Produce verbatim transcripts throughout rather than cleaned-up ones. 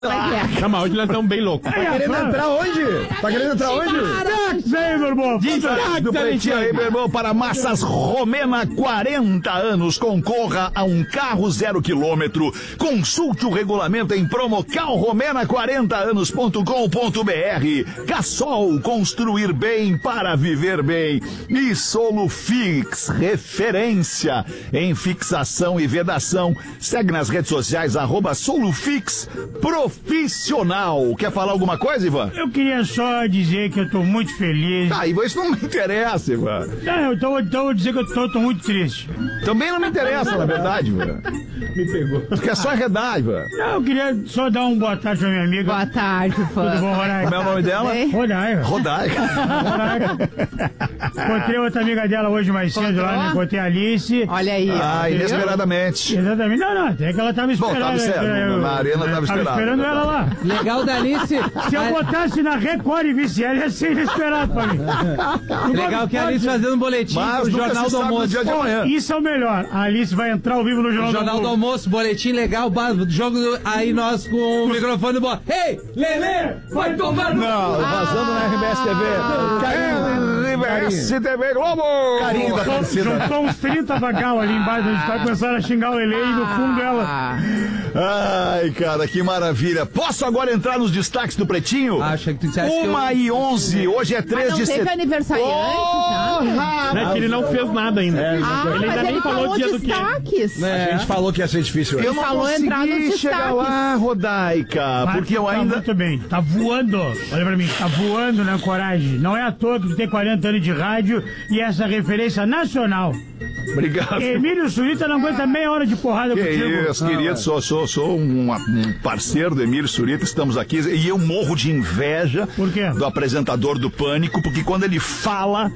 Não, mas hoje nós estamos bem loucos. Tá querendo entrar onde? Tá querendo entrar onde? Destaque aí, meu irmão. Destaque do Pretinho aí, meu irmão, para Massas Romena, quarenta anos. Concorra a um carro zero quilômetro. Consulte o regulamento em promocal romena quarenta anos ponto com ponto br. Cassol, construir bem para viver bem. E Solufix, referência em fixação e vedação. Segue nas redes sociais, arroba Solufix Profissional. Quer falar alguma coisa, Ivan? Eu queria só dizer que eu tô muito feliz. Ah, Ivan, isso não me interessa, Ivan. Não, eu tô, então vou dizer que eu tô, tô muito triste. Também não me interessa, na verdade, Ivan. Me pegou. Tu quer só arredar, Ivan. Não, eu queria só dar um boa tarde pra minha amiga. Boa tarde, fã. Tudo bom, Rodaica? Como é o nome dela? Rodaica. Rodaica. Encontrei outra amiga dela hoje mais cedo Encontrou? lá, né? Encontrei a Alice. Olha aí. Ah, inesperadamente. Exatamente. Não, não, até que ela tava Bom, esperando. tava certo. eu- Na arena tava esperando. Tava esperando ela lá. Legal da Alice. Se eu botasse na Record e visse ela, ia ser inesperado pra mim. Legal que a Alice fazendo um boletim Mas pro nunca Jornal se do sabe no Almoço. dia de amanhã. Isso é o melhor. A Alice vai entrar ao vivo no Jornal, Jornal do Almoço, boletim legal, ba- jogo do- aí nós com o microfone do bola. Ei, Lelê, vai tomar no... Não, vazando na R B S T V. Carinho, R B S T V Globo. Carinho da torcida. Juntou uns trinta vagal ali embaixo do estádio, começaram a xingar o Lelê e no fundo ela. Ah, Ai, cara, que maravilha. Posso agora entrar nos destaques do Pretinho? Acha que tu dissesse que eu... Uma e onze, hoje é três não de teve setembro. aniversariante, tá? Não é que ele não fez nada ainda. Ah, ele mas ainda ele nem falou falou o dia do quê. destaques. É. A gente falou que ia ser difícil. Eu Ele não falou entrar nos consegui chegar destaques. lá, Rodaica, Mas porque eu tá ainda... muito bem, tá voando. Olha pra mim, tá voando na coragem. Não é à toa que tu tem quarenta anos de rádio e essa referência nacional. Obrigado. Emílio Surita não aguenta meia hora de porrada Que contigo. isso, querido, sou, sou, sou um, um parceiro do Emílio Surita, estamos aqui e eu morro de inveja Por quê? do apresentador do Pânico, porque quando ele fala,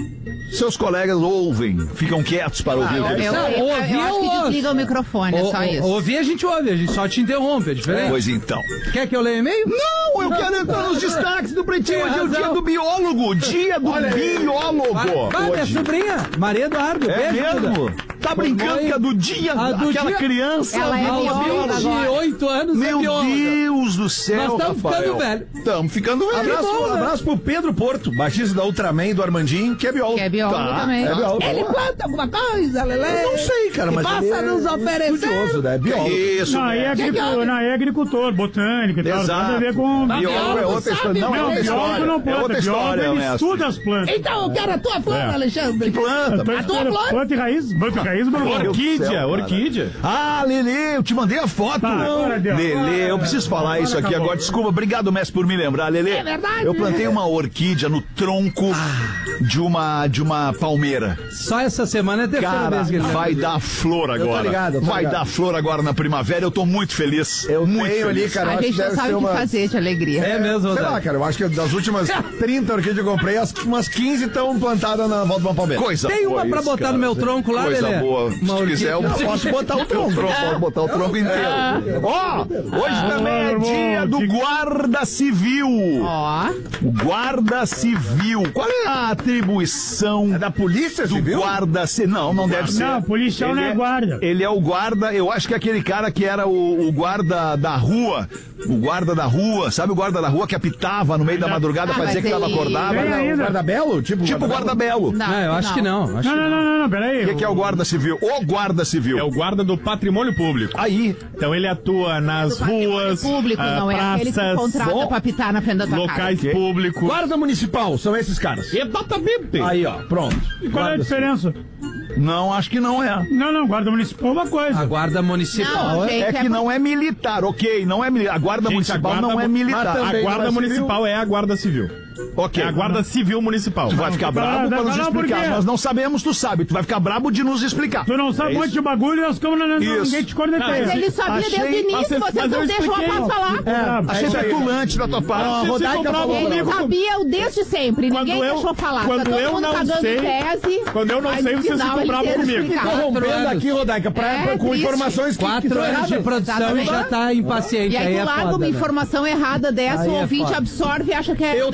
seus colegas ouvem, ficam quietos para ouvir o que Eu, ele eu, fala. eu, eu Ouvi, acho que eu desliga o microfone, é O- só o- isso. Ouvir a gente ouve, a gente só te interrompe, é diferente. Pois então. Quer que eu leia e-mail? Não, eu quero entrar nos destaques do Pretinho. Hoje é o dia do biólogo, dia do biólogo. Ah, minha Hoje. sobrinha, Maria Eduardo, É beijo, mesmo? Duda. Tá brincando Mãe, que é do dia a do daquela dia- criança? Ela é Meu bióloga Deus. agora. De oito anos, Meu é bióloga. Deus do céu, Nós tamo Rafael. ficando velho. Estamos ficando velho. Abraço, bom, né? abraço pro Pedro Porto, baixista da Ultraman e do Armandinho, que é biólogo. Que é biólogo Tá, também. É biólogo. Ele planta alguma coisa, Lelê? Eu não sei, cara, mas passa ele é nos oferecendo. estudioso, né? É biólogo. Isso, Não, aí é, né? agricultor, não, é agricultor, botânico e tal. Não tem nada a ver com... Biólogo é outra história. Não, é Não, outra biólogo história. não É planta, outra biólogo história, ele Ernesto. estuda as plantas. Então, eu quero a tua flor, Alexandre. Que planta? Planta, planta, planta e raiz, planta e raiz, meu irmão. Deus do céu, Orquídea, cara. orquídea. Ah, Lelê, eu te mandei a foto. Tá, agora deu. Lelê, eu preciso falar Agora isso aqui acabou. agora. Desculpa, obrigado, mestre, por me lembrar, Lelê. É verdade. Eu plantei uma orquídea no tronco de uma de uma palmeira. Só essa semana é a terceira Cara, vez que ele vai dar flor agora. ligado, eu tô vai ligado. dar flor agora na primavera. Eu tô muito feliz. Eu muito tenho ali, feliz. cara, eu A acho gente que não deve sabe ser o que uma... fazer de alegria. É mesmo, Sei Rodaica. lá, cara, eu acho que das últimas trinta orquídeas que eu comprei, as- umas quinze estão plantadas na volta de uma palmeira. Coisa Tem uma boa pra isso, botar cara. no meu tronco lá, Coisa Lelê? boa. Se Uma tu quiser, eu orquídea. posso botar o tronco. Posso botar o tronco inteiro. Ó, hoje também é dia do guarda civil. Ó, Guarda civil. Qual é a atribuição É da polícia do civil? guarda civil? Não, não deve ser. Não, policial não é guarda. Ele é o guarda, eu acho que é aquele cara que era o, o guarda da rua. O guarda da rua, sabe o guarda da rua que apitava no meio da madrugada Ah, pra dizer mas que tava ele- acordado? Tem Guarda- ainda. Guarda-belo? Tipo, Tipo guarda-belo. não. Não, eu acho que não. Acho Não, que não, não, não, não, peraí. O que, que é o guarda civil? O guarda civil. É o guarda do patrimônio público. Aí, Então ele atua nas ruas, Público, ah, não é aquele que praças, contrata bom, pra apitar na frente da tua locais Ok. públicos. Guarda municipal, são esses caras. Exatamente. Aí, ó, pronto. E qual é a diferença? não, acho que não é. Não, não, guarda municipal é uma coisa. A guarda municipal. Não, gente, É que é não é militar, ok, não é militar. A guarda Gente, municipal a guarda não é mu- militar. Mas A também guarda não é municipal é a guarda civil. Ok. É a guarda civil municipal. Tu vai ficar Não, brabo não, pra não, nos não, por explicar. quê? Nós não sabemos, tu sabe. Tu vai ficar brabo de nos explicar. Tu não sabe É um monte isso. de bagulho e nós ficamos na Isso. ninguém te corneteia. Mas ele sabia Achei- desde o início, Mas vocês mas não eu deixam o expliquei. rapaz falar. É, Achei é isso aí. petulante da tua parte. A Você se Rodaica comprava falou. Ele comigo. sabia desde sempre, Quando ninguém eu- deixou falar. quando Tá todo eu mundo não cagando sei- tese. quando eu não aí sei, no você se final ele comprava tenta comigo. explicar. Corrompendo anos. aqui, Rodaica, pra, É, com triste. informações que, que Quatro são anos de erradas. produção e já tá impaciente. E aí, é tu larga foda, uma né? informação errada dessa, Aí o é ouvinte foda. absorve e acha que é. Eu um tava negócio dando sério.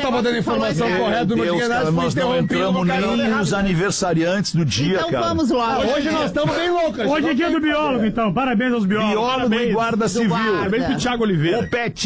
informação certo. correta do Meu meu Deus, cara, foi nós não interrompido entramos no canal nem errado. nos aniversariantes do dia, Então cara. vamos logo. Hoje nós estamos bem loucos. Hoje é dia do biólogo, então. Parabéns aos biólogos. Biólogo e Parabéns. guarda civil. guarda. Parabéns pro Thiago Oliveira. O Pet